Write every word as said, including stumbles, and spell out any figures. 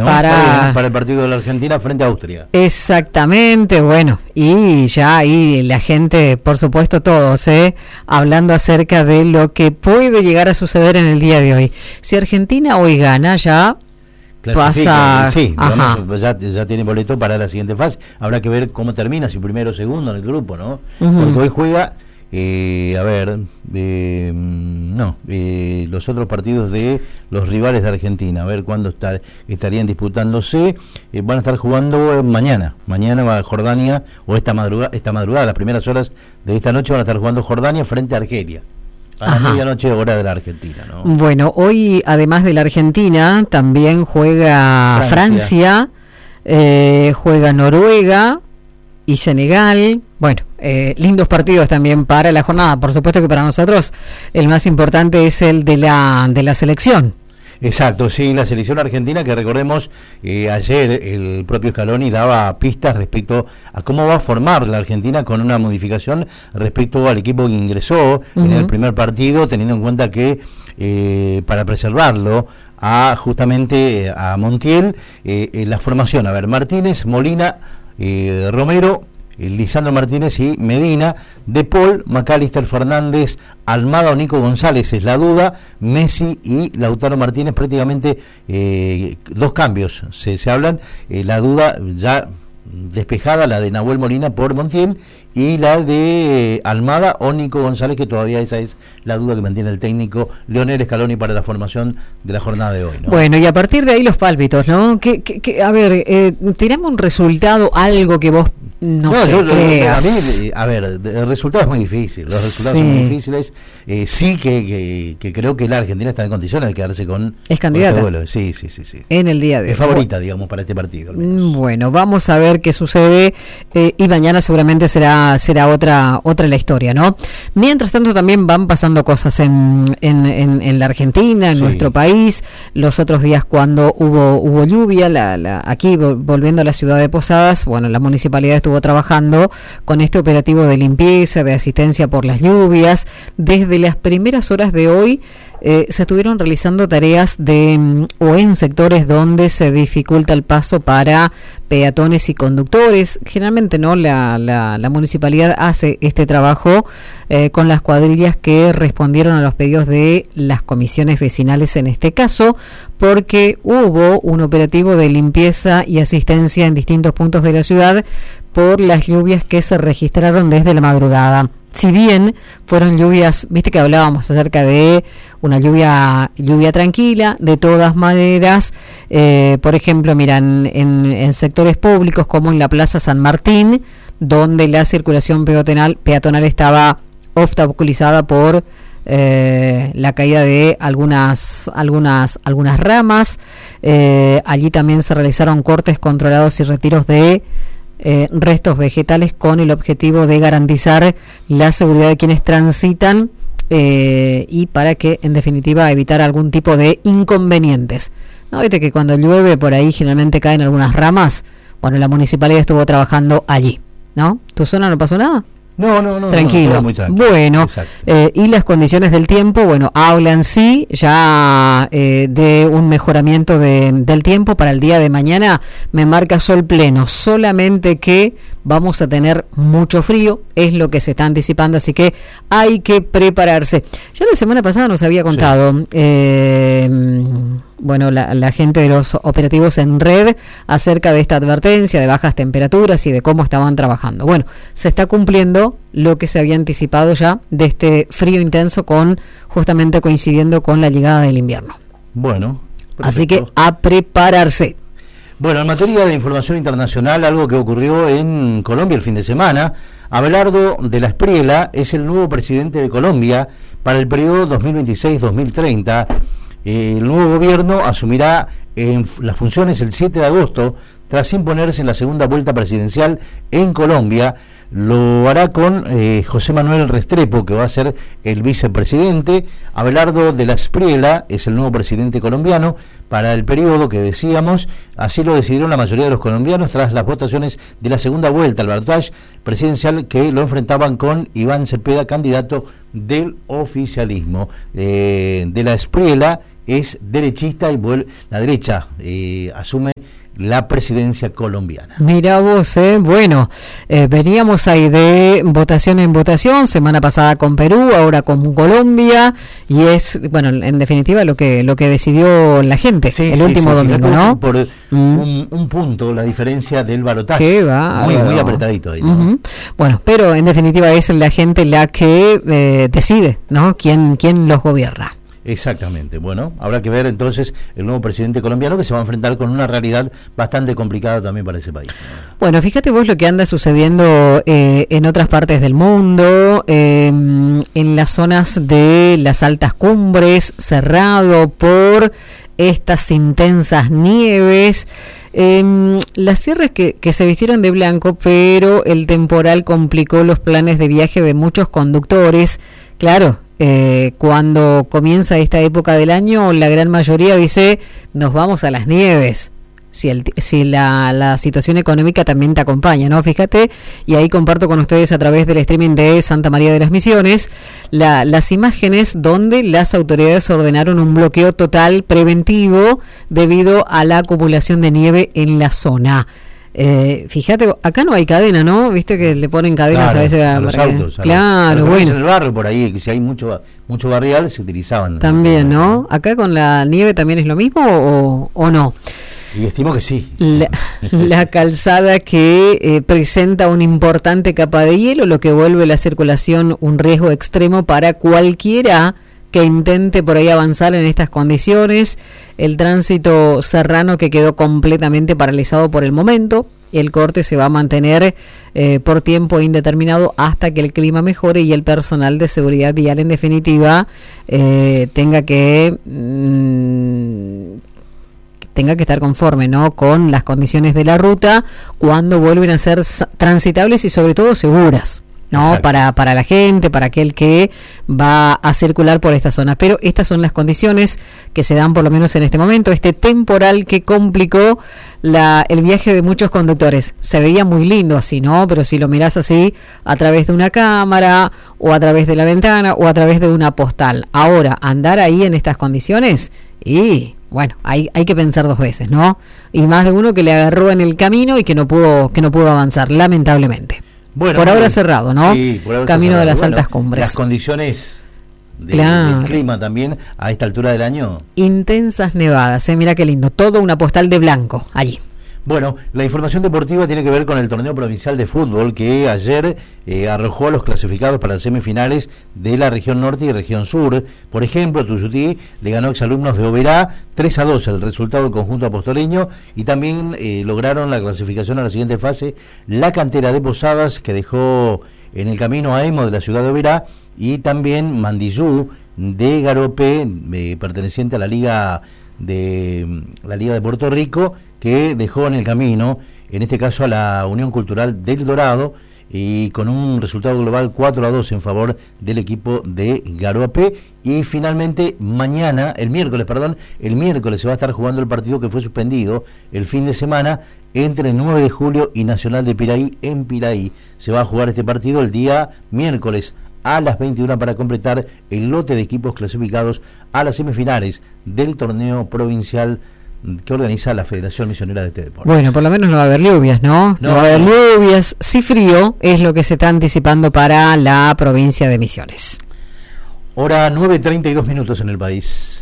¿no? para... para el partido de la Argentina frente a Austria. Exactamente, bueno, y ya ahí la gente, por supuesto todos, ¿eh? hablando acerca de lo que puede llegar a suceder en el día de hoy. Si Argentina hoy gana, ya pasa... Sí, digamos, ya, ya tiene boleto para la siguiente fase. Habrá que ver cómo termina, si primero o segundo en el grupo, ¿no? Uh-huh. Porque hoy juega... Eh, a ver, eh, no, eh, los otros partidos de los rivales de Argentina, a ver cuándo está, estarían disputándose, eh, van a estar jugando mañana, mañana va Jordania, o esta madrugada, esta madrugada, las primeras horas de esta noche van a estar jugando Jordania frente a Argelia, a la medianoche hora de la Argentina, ¿no? Bueno, hoy además de la Argentina, también juega Francia, Francia eh, juega Noruega y Senegal. Bueno, eh, lindos partidos también para la jornada. Por supuesto que para nosotros el más importante es el de la de la selección. Exacto, sí, la selección argentina, que recordemos, eh, ayer el propio Scaloni daba pistas respecto a cómo va a formar la Argentina con una modificación respecto al equipo que ingresó uh-huh. en el primer partido, teniendo en cuenta que eh, para preservarlo a justamente a Montiel, eh, eh, la formación, a ver, Martínez, Molina, eh, Romero, Lisandro Martínez y Medina, De Paul, McAllister, Fernández, Almada o Nico González es la duda, Messi y Lautaro Martínez, prácticamente eh, dos cambios se, se hablan, eh, la duda ya despejada, la de Nahuel Molina por Montiel, y la de Almada o Nico González, que todavía esa es la duda que mantiene el técnico Leonel Scaloni para la formación de la jornada de hoy, ¿no? Bueno, y a partir de ahí los pálpitos, ¿no? Que, que, que, a ver, eh, tirame un resultado, algo que vos no, no sé, yo, creas. A mí, a ver, el resultado es muy difícil, los resultados sí. son muy difíciles, eh, sí que, que, que creo que la Argentina está en condiciones de quedarse con... Es candidata. Con este sí, sí, sí, sí. En el día de hoy. Es favorita, digamos, para este partido. Bueno, vamos a ver qué sucede, eh, y mañana seguramente será será otra otra la historia, ¿no? Mientras tanto también van pasando cosas en en, en, en la Argentina, en sí. nuestro país. Los otros días cuando hubo hubo lluvia, la, la, aquí volviendo a la ciudad de Posadas, bueno, la municipalidad estuvo trabajando con este operativo de limpieza, de asistencia por las lluvias. Desde las primeras horas de hoy Eh, se estuvieron realizando tareas de o en sectores donde se dificulta el paso para peatones y conductores. Generalmente no la, la, la municipalidad hace este trabajo eh, con las cuadrillas que respondieron a los pedidos de las comisiones vecinales en este caso, porque hubo un operativo de limpieza y asistencia en distintos puntos de la ciudad por las lluvias que se registraron desde la madrugada. Si bien fueron lluvias, viste que hablábamos acerca de una lluvia lluvia tranquila, de todas maneras, eh, por ejemplo, miran, en, en sectores públicos como en la Plaza San Martín, donde la circulación peatonal, peatonal estaba obstaculizada por eh, la caída de algunas algunas algunas ramas, eh, allí también se realizaron cortes controlados y retiros de Eh, restos vegetales con el objetivo de garantizar la seguridad de quienes transitan eh, y para que en definitiva evitar algún tipo de inconvenientes. ¿No? Viste que cuando llueve por ahí generalmente caen algunas ramas. Bueno, la municipalidad estuvo trabajando allí, ¿no? ¿Tu zona no pasó nada? No, no, no. Tranquilo. No, muy tranquilo. Bueno, eh, y las condiciones del tiempo, bueno, hablan sí ya eh, de un mejoramiento de, del tiempo para el día de mañana. Me marca sol pleno, solamente que vamos a tener mucho frío, es lo que se está anticipando, así que hay que prepararse. Ya la semana pasada nos había contado, sí. eh, bueno, la, la gente de los operativos en red acerca de esta advertencia de bajas temperaturas y de cómo estaban trabajando. Bueno, se está cumpliendo lo que se había anticipado ya de este frío intenso, con justamente coincidiendo con la llegada del invierno. Bueno, perfecto. Así que a prepararse. Bueno, en materia de información internacional, algo que ocurrió en Colombia el fin de semana. Abelardo de la Espriella es el nuevo presidente de Colombia para el periodo dos mil veintiséis dos mil treinta. Eh, el nuevo gobierno asumirá en las funciones el siete de agosto, tras imponerse en la segunda vuelta presidencial en Colombia. Lo hará con eh, José Manuel Restrepo, que va a ser el vicepresidente. Abelardo de la Espriella es el nuevo presidente colombiano para el periodo que decíamos. Así lo decidieron la mayoría de los colombianos tras las votaciones de la segunda vuelta al balotaje presidencial, que lo enfrentaban con Iván Cepeda, candidato del oficialismo. Eh, de la Espriella es derechista y vuelve, la derecha eh, asume la presidencia colombiana. Mira vos, eh. bueno, eh, veníamos ahí de votación en votación, semana pasada con Perú, ahora con Colombia, y es, bueno, en definitiva lo que lo que decidió la gente sí, el sí, último sí, domingo, ¿no? Por mm. un, un punto, la diferencia del balotaje. Qué va, muy, muy apretadito ahí, ¿no? Uh-huh. Bueno, pero en definitiva es la gente la que eh, decide, ¿no? ¿Quién, quién los gobierna? Exactamente, bueno, habrá que ver entonces el nuevo presidente colombiano, que se va a enfrentar con una realidad bastante complicada también para ese país. Bueno, fíjate vos lo que anda sucediendo eh, en otras partes del mundo, eh, en las zonas de las altas cumbres, cerrado por estas intensas nieves. Eh, las sierras que, que se vistieron de blanco, pero el temporal complicó los planes de viaje de muchos conductores. Claro, eh, cuando comienza esta época del año, la gran mayoría dice, nos vamos a las nieves. Si, el, si la, la situación económica también te acompaña, ¿no? Fíjate, y ahí comparto con ustedes a través del streaming de Santa María de las Misiones la, las imágenes donde las autoridades ordenaron un bloqueo total preventivo debido a la acumulación de nieve en la zona. Eh, fíjate, acá no hay cadena, ¿no? Viste que le ponen cadenas claro, a veces a, a los autos. A claro, los, bueno. En el barrio por ahí, que si hay mucho mucho barrial se utilizaban. También, ¿no? Acá con la nieve también es lo mismo o, o no. Y estimo que sí. La, la calzada que eh, presenta una importante capa de hielo, lo que vuelve la circulación un riesgo extremo para cualquiera que intente por ahí avanzar en estas condiciones. El tránsito serrano que quedó completamente paralizado por el momento. El corte se va a mantener eh, por tiempo indeterminado hasta que el clima mejore y el personal de seguridad vial, en definitiva, eh, tenga que... Mmm, tenga que estar conforme, ¿no?, con las condiciones de la ruta cuando vuelven a ser transitables y sobre todo seguras, ¿no?, para para la gente, para aquel que va a circular por esta zona. Pero estas son las condiciones que se dan por lo menos en este momento, este temporal que complicó la el viaje de muchos conductores. Se veía muy lindo así, ¿no?, pero si lo mirás así a través de una cámara o a través de la ventana o a través de una postal. Ahora, andar ahí en estas condiciones y... bueno, hay hay que pensar dos veces, ¿no? Y más de uno que le agarró en el camino y que no pudo que no pudo avanzar, lamentablemente. Bueno, por ahora cerrado, ¿no? Sí, por ahora camino cerrado. De las bueno, altas cumbres. Las condiciones de, claro. del clima también a esta altura del año. Intensas nevadas, ¿eh? Mira qué lindo, todo una postal de blanco allí. Bueno, la información deportiva tiene que ver con el torneo provincial de fútbol que ayer eh, arrojó a los clasificados para las semifinales de la región norte y región sur. Por ejemplo, Tuyutí le ganó a exalumnos de Oberá tres a dos el resultado del conjunto apostoleño, y también eh, lograron la clasificación a la siguiente fase la cantera de Posadas, que dejó en el camino a Emo de la ciudad de Oberá, y también Mandillú de Garopé, eh, perteneciente a la liga de la Liga de Puerto Rico, que dejó en el camino, en este caso a la Unión Cultural del Dorado, y con un resultado global cuatro a dos en favor del equipo de Garopé. Y finalmente mañana, el miércoles, perdón, el miércoles se va a estar jugando el partido que fue suspendido el fin de semana entre nueve de julio y Nacional de Piraí en Piraí. Se va a jugar este partido el día miércoles a las veintiuna para completar el lote de equipos clasificados a las semifinales del torneo provincial que organiza la Federación Misionera de este deporte. Bueno, por lo menos no va a haber lluvias, ¿no? No, no va a haber lluvias, sí frío, es lo que se está anticipando para la provincia de Misiones. Hora nueve treinta y dos minutos en el país.